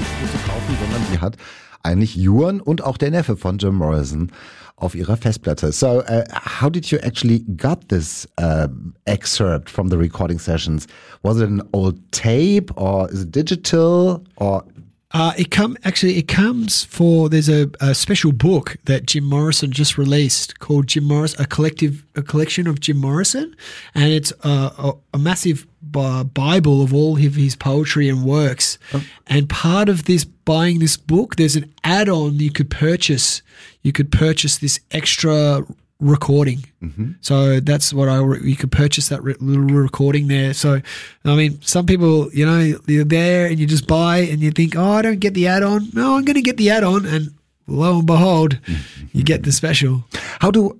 nirgendwo zu kaufen, sondern die hat eigentlich Ewan und auch der Neffe von Jim Morrison auf ihrer Festplatte. So, how did you actually got this excerpt from the recording sessions? Was it an old tape or is it digital or? It comes for, there's a special book that Jim Morrison just released called Jim Morrison, a collection of Jim Morrison, and it's a massive Bible of all of his poetry and works. Oh. And part of this, buying this book, there's an add-on you could purchase. You could purchase this extra recording. Mm-hmm. So that's what you could purchase that little recording there. So, I mean, some people, you're there and you just buy and you think, oh, I don't get the add-on. No, I'm going to get the add-on. And lo and behold, you get the special. Do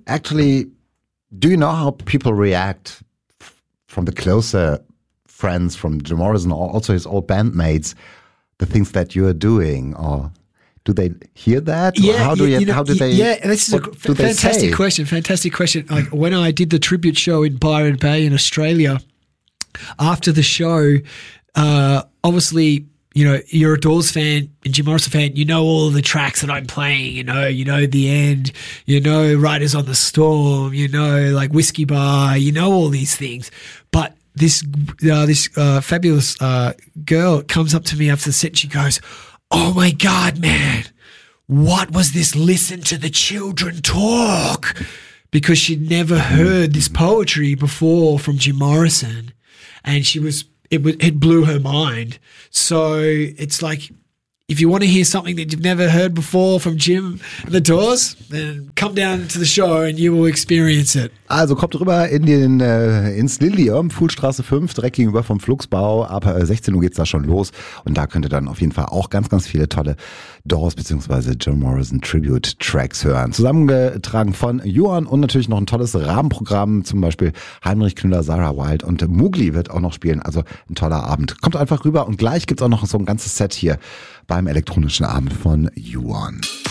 you know how people react from the closer friends from Jim Morrison or also his old bandmates, the things that you're doing, or do they hear that? Yeah, how do they? Yeah, this is a fantastic question. Fantastic question. Like when I did the tribute show in Byron Bay in Australia, after the show, obviously, you're a Doors fan and Jim Morrison fan. You know all of the tracks that I'm playing. You know The End. Riders on the Storm. Like Whiskey Bar. All these things, but this fabulous girl comes up to me after the set and she goes, "Oh my God, man, what was this Listen to the Children talk?" Because she'd never heard this poetry before from Jim Morrison, and it blew her mind. So it's like, if you want to hear something that you've never heard before from Jim and the Doors, then come down to the show and you will experience it. Also kommt rüber ins Lilium, Fuhlstraße 5, direkt gegenüber vom Flugsbau. Ab 16 Uhr geht's da schon los. Und da könnt ihr dann auf jeden Fall auch ganz, ganz viele tolle Doors bzw. Jim Morrison Tribute Tracks hören. Zusammengetragen von Ewan und natürlich noch ein tolles Rahmenprogramm, zum Beispiel Heinrich Knüller, Sarah Wild und Mugli wird auch noch spielen. Also ein toller Abend. Kommt einfach rüber und gleich gibt's auch noch so ein ganzes Set hier beim elektronischen Abend von Ewan.